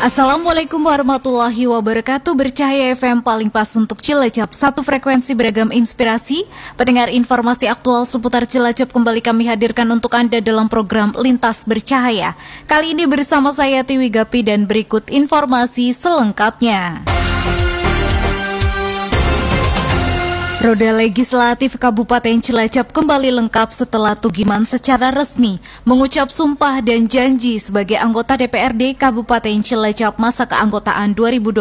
Assalamualaikum warahmatullahi wabarakatuh. Bercahaya FM paling pas untuk Cilacap. Satu frekuensi beragam inspirasi. Pendengar informasi aktual seputar Cilacap kembali kami hadirkan untuk Anda dalam program Lintas Bercahaya. Kali ini bersama saya Tiwi Gapi dan berikut informasi selengkapnya. Roda Legislatif Kabupaten Cilacap kembali lengkap setelah Tugiman secara resmi mengucap sumpah dan janji sebagai anggota DPRD Kabupaten Cilacap masa keanggotaan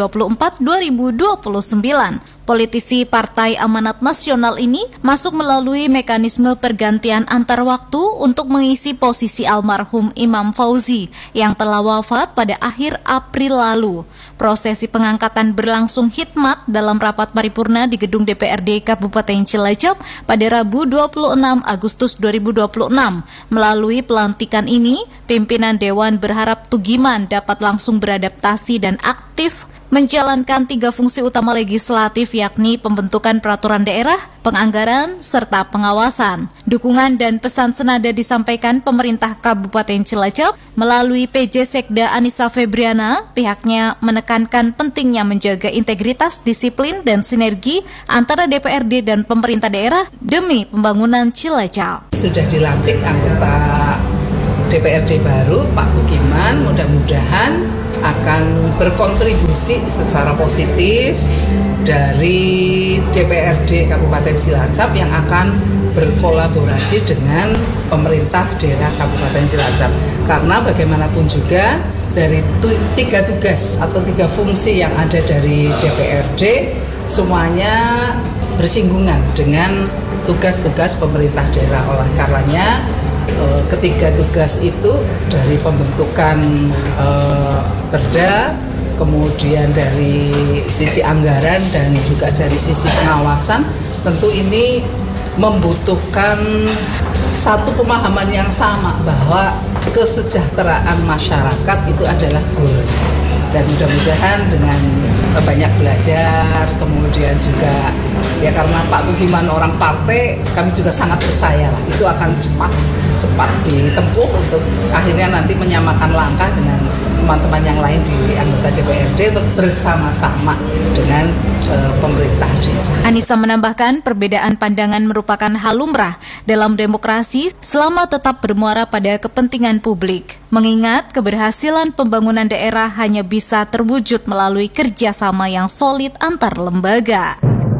2024-2029. Politisi Partai Amanat Nasional ini masuk melalui mekanisme pergantian antar waktu untuk mengisi posisi almarhum Imam Fauzi yang telah wafat pada akhir April lalu. Prosesi pengangkatan berlangsung khidmat dalam rapat paripurna di gedung DPRD Kabupaten Cilacap pada Rabu 26 Agustus 2026. Melalui pelantikan ini, pimpinan Dewan berharap Tugiman dapat langsung beradaptasi dan aktif menjalankan 3 fungsi utama legislatif, yakni pembentukan peraturan daerah, penganggaran, serta pengawasan. Dukungan dan pesan senada disampaikan pemerintah Kabupaten Cilacap melalui PJ Sekda Anissa Febriana. Pihaknya menekankan pentingnya menjaga integritas, disiplin, dan sinergi antara DPRD dan pemerintah daerah demi pembangunan Cilacap. Sudah dilantik anggota DPRD baru, Pak Tugiman, mudah-mudahan akan berkontribusi secara positif dari DPRD Kabupaten Cilacap yang akan berkolaborasi dengan pemerintah daerah Kabupaten Cilacap. Karena bagaimanapun juga dari 3 tugas atau 3 fungsi yang ada dari DPRD semuanya bersinggungan dengan tugas-tugas pemerintah daerah. Oleh karenanya ketiga tugas itu dari pembentukan perda, kemudian dari sisi anggaran dan juga dari sisi pengawasan, tentu ini membutuhkan satu pemahaman yang sama bahwa kesejahteraan masyarakat itu adalah goal. Dan mudah-mudahan dengan banyak belajar, kemudian juga ya karena Pak Tugiman orang partai, kami juga sangat percaya lah itu akan cepat ditempuh untuk akhirnya nanti menyamakan langkah dengan teman-teman yang lain di anggota DPRD untuk bersama-sama dengan pemerintah daerah. Anissa menambahkan perbedaan pandangan merupakan hal lumrah dalam demokrasi selama tetap bermuara pada kepentingan publik. Mengingat keberhasilan pembangunan daerah hanya bisa terwujud melalui kerjasama yang solid antar lembaga.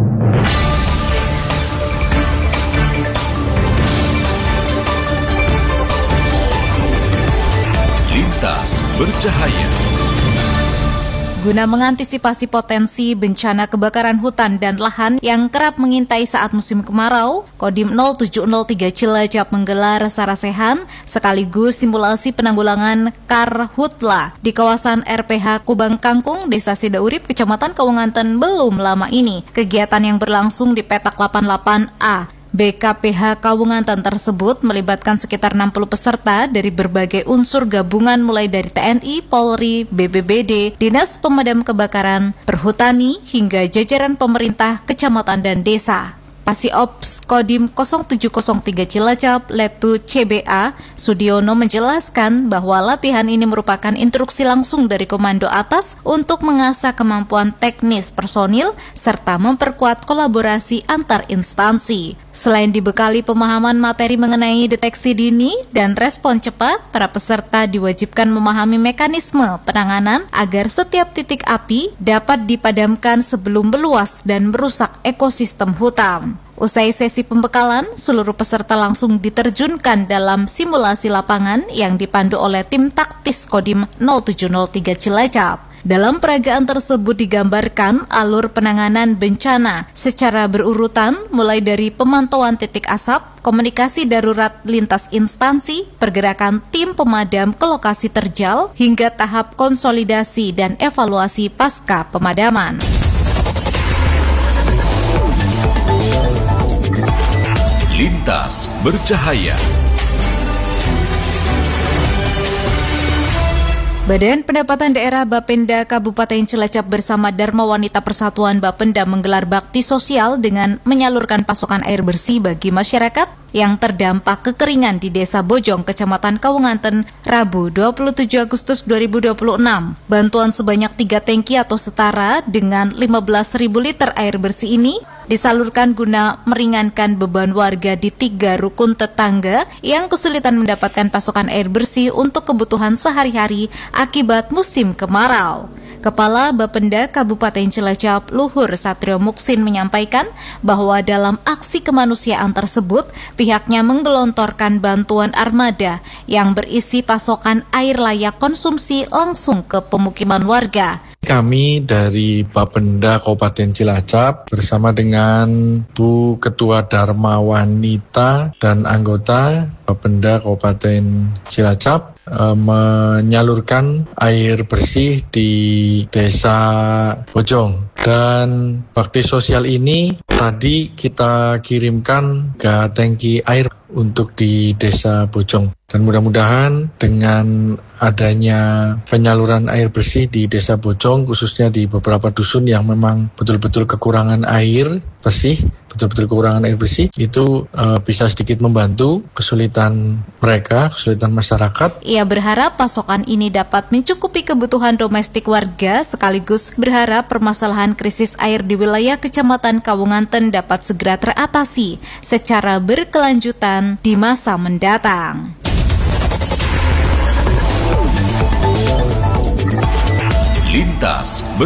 Lintas Bercahaya. Guna mengantisipasi potensi bencana kebakaran hutan dan lahan yang kerap mengintai saat musim kemarau, Kodim 0703 Cilacap menggelar sarasehan sekaligus simulasi penanggulangan karhutla di kawasan RPH Kubang Kangkung, Desa Sidaurip, Kecamatan Kawanganten belum lama ini. Kegiatan yang berlangsung di petak 88A BKPH Kawanganten tersebut melibatkan sekitar 60 peserta dari berbagai unsur gabungan mulai dari TNI, Polri, BPBD, Dinas Pemadam Kebakaran, Perhutani, hingga jajaran pemerintah, kecamatan, dan desa. Pasiops Kodim 0703 Cilacap, Letu CBA, Sudiono menjelaskan bahwa latihan ini merupakan instruksi langsung dari komando atas untuk mengasah kemampuan teknis personil serta memperkuat kolaborasi antar instansi. Selain dibekali pemahaman materi mengenai deteksi dini dan respon cepat, para peserta diwajibkan memahami mekanisme penanganan agar setiap titik api dapat dipadamkan sebelum meluas dan merusak ekosistem hutan. Usai sesi pembekalan, seluruh peserta langsung diterjunkan dalam simulasi lapangan yang dipandu oleh tim taktis Kodim 0703 Cilacap. Dalam peragaan tersebut digambarkan alur penanganan bencana secara berurutan mulai dari pemantauan titik asap, komunikasi darurat lintas instansi, pergerakan tim pemadam ke lokasi terjal, hingga tahap konsolidasi dan evaluasi pasca pemadaman. Lintas Bercahaya. Badan Pendapatan Daerah Bapenda Kabupaten Cilacap bersama Dharma Wanita Persatuan Bapenda menggelar bakti sosial dengan menyalurkan pasokan air bersih bagi masyarakat yang terdampak kekeringan di Desa Bojong, Kecamatan Kawunganten, Rabu 27 Agustus 2026. Bantuan sebanyak 3 tangki atau setara dengan 15.000 liter air bersih ini disalurkan guna meringankan beban warga di 3 rukun tetangga yang kesulitan mendapatkan pasokan air bersih untuk kebutuhan sehari-hari akibat musim kemarau. Kepala Bapenda Kabupaten Cilacap, Luhur Satrio Muksin menyampaikan bahwa dalam aksi kemanusiaan tersebut, pihaknya menggelontorkan bantuan armada yang berisi pasokan air layak konsumsi langsung ke pemukiman warga. Kami dari Bapenda Kabupaten Cilacap bersama dengan Bu Ketua Dharma Wanita dan anggota Bapenda Kabupaten Cilacap menyalurkan air bersih di Desa Bojong. Dan bakti sosial ini tadi kita kirimkan ke tangki air untuk di Desa Bojong. Dan mudah-mudahan dengan adanya penyaluran air bersih di Desa Bojong, khususnya di beberapa dusun yang memang betul-betul kekurangan air bersih, itu bisa sedikit membantu kesulitan mereka, kesulitan masyarakat. Ia berharap pasokan ini dapat mencukupi kebutuhan domestik warga, sekaligus berharap permasalahan krisis air di wilayah Kecamatan Kawunganten dapat segera teratasi secara berkelanjutan di masa mendatang. Lintas